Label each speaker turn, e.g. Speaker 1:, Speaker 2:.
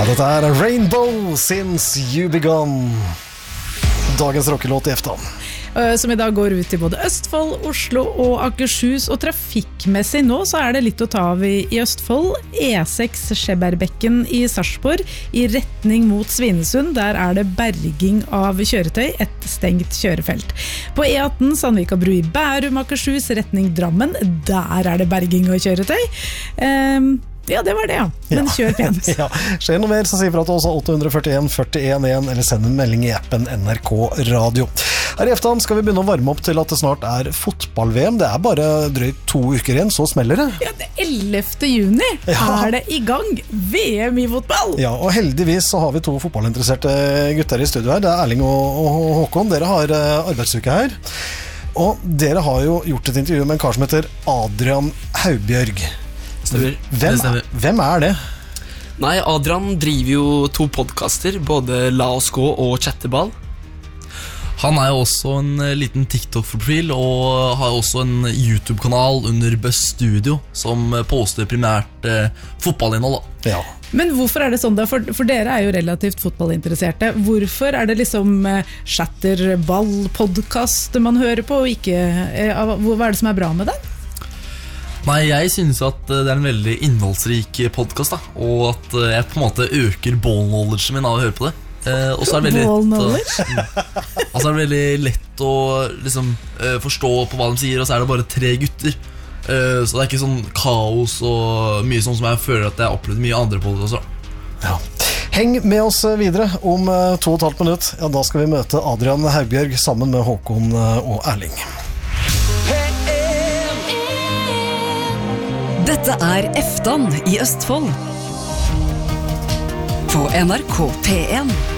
Speaker 1: Ja, dette Rainbow Since You Begun. Dagens rockelåt I eftan.
Speaker 2: Som I dag går ut I både Østfold, Oslo og Akershus, og trafikkmessig nå så det litt å ta av I Østfold. E6 Skjeberbekken I Sarpsborg I retning mot Svinesund, der det berging av kjøretøy, et stengt kjørefelt. På E18 Sandvika bru I Bærum, Akershus, retning Drammen, der det berging av kjøretøy. Ja, det var det, ja. Men kjør pent.
Speaker 1: Ja, skjer noe mer, så sier fra til oss 841 41 eller send en melding I appen NRK Radio. Her I eftan skal vi begynne å varme opp til at det snart fotball-VM. Det bare drøyt 2 uker igjen, så smeller det.
Speaker 2: Ja, det 11. juni det I gang. VM I fotball.
Speaker 1: Ja, og heldigvis så har vi 2 fotballinteresserte gutter I studio her. Det Erling og Håkon. Dere har arbeidsuke her. Og dere har jo gjort et intervju med en kar som heter Adrian Haubjørg. Hvem det?
Speaker 3: Nei, Adrian driver jo 2 podcaster, både La oss gå og Chatteball.
Speaker 4: Han jo også en liten TikTok-profil og har også en YouTube-kanal under Buzz Studio som poster primært fotballinnhold.
Speaker 1: Ja.
Speaker 2: Men hvorfor det sånn da? For dere jo relativt fotballinteresserte. Hvorfor det liksom Chatterball-podcast man hører på, og ikke, hva det som bra med den?
Speaker 4: Nei, jeg synes at det en veldig innholdsrik podcast da, og at jeg på en måte øker ball-knowledge min av å høre på det. Og så det veldig lett å liksom, forstå på hva de sier, og så det bare 3 gutter. Så det ikke sånn kaos og mye sånn som jeg føler at jeg har opplevd mye andre på det også.
Speaker 1: Ja. Heng med oss videre om 2,5 minutter. Ja, da skal vi møte Adrian Haubjørg sammen med Håkon og Erling.
Speaker 5: Dette eftan I Østfold på NRK P1.